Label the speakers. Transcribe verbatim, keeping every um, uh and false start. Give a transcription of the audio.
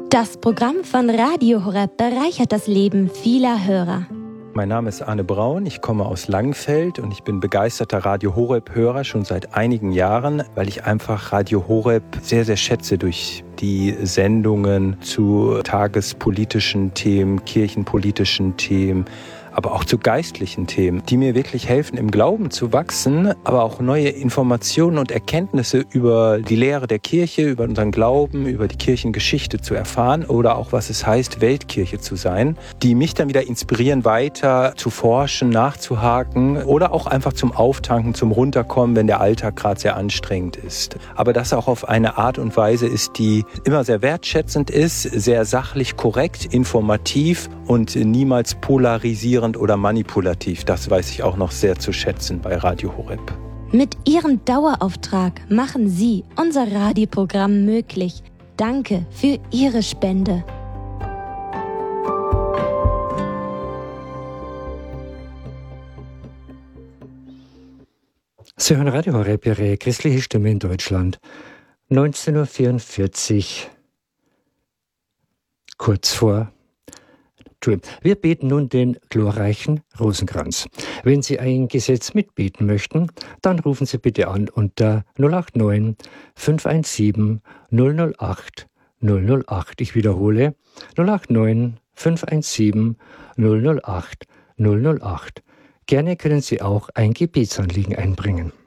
Speaker 1: Das Programm von Radio Horeb bereichert das Leben vieler Hörer.
Speaker 2: Mein Name ist Arne Braun, ich komme aus Langenfeld und ich bin begeisterter Radio Horeb-Hörer schon seit einigen Jahren, weil ich einfach Radio Horeb sehr, sehr schätze durch die Sendungen zu tagespolitischen Themen, kirchenpolitischen Themen, aber auch zu geistlichen Themen, die mir wirklich helfen, im Glauben zu wachsen, aber auch neue Informationen und Erkenntnisse über die Lehre der Kirche, über unseren Glauben, über die Kirchengeschichte zu erfahren oder auch, was es heißt, Weltkirche zu sein, die mich dann wieder inspirieren, weiter zu forschen, nachzuhaken oder auch einfach zum Auftanken, zum Runterkommen, wenn der Alltag gerade sehr anstrengend ist. Aber das auch auf eine Art und Weise ist, die immer sehr wertschätzend ist, sehr sachlich korrekt, informativ und niemals polarisierend oder manipulativ. Das weiß ich auch noch sehr zu schätzen bei Radio Horeb.
Speaker 1: Mit Ihrem Dauerauftrag machen Sie unser Radioprogramm möglich. Danke für Ihre Spende.
Speaker 3: Sie hören Radio Horeb, Ihre christliche Stimme in Deutschland. neunzehn Uhr vierundvierzig, kurz vor. Wir beten nun den glorreichen Rosenkranz. Wenn Sie ein Gesetz mitbeten möchten, dann rufen Sie bitte an unter null acht neun, fünf eins sieben, null null acht, null null acht. Ich wiederhole, null acht neun, fünf eins sieben, null null acht, null null acht. Gerne können Sie auch ein Gebetsanliegen einbringen.